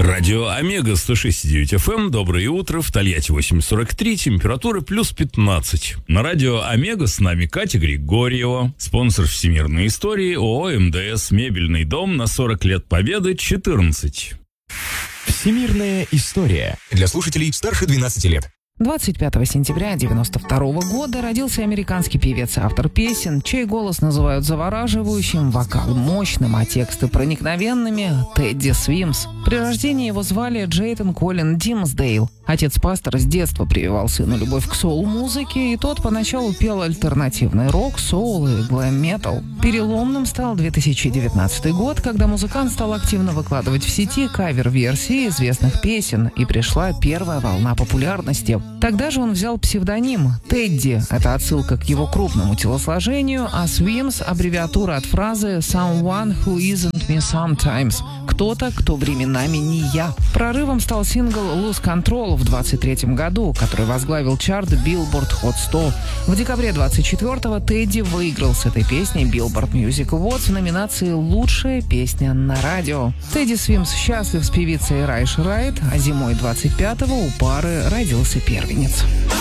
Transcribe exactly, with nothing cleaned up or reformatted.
Радио Омега сто шесть и девять эф эм. Доброе утро. В Тольятти восемь сорок три. Температура плюс пятнадцать. На радио Омега с нами Катя Григорьева. Спонсор всемирной истории ООО эм дэ эс. Мебельный дом на сорок лет Победы четырнадцать. Всемирная история. Для слушателей старше двенадцати лет. двадцать пятого сентября девяносто второго года родился американский певец и автор песен, чей голос называют завораживающим, вокал мощным, а тексты проникновенными — Тедди Свимс. При рождении его звали Джейтон Колин Димсдейл. Отец-пастор с детства прививал сыну любовь к соул-музыке, и тот поначалу пел альтернативный рок, соул и глэм-метал. Переломным стал две тысячи девятнадцатый год, когда музыкант стал активно выкладывать в сети кавер-версии известных песен, и пришла первая волна популярности. Тогда же он взял псевдоним Тедди. Это отсылка к его крупному телосложению, а Свимс — аббревиатура от фразы «someone who isn't me sometimes» — кто-то, кто временами не я. Прорывом стал сингл «Lose Control» в двадцать третьем году, который возглавил чарт Billboard Hot сто. В декабре двадцать четвёртого Тедди выиграл с этой песней Billboard Music Awards в номинации «Лучшая песня на радио». Тедди Свимс счастлив с певицей Райш Райт, а зимой двадцать пятого у пары родился первенец.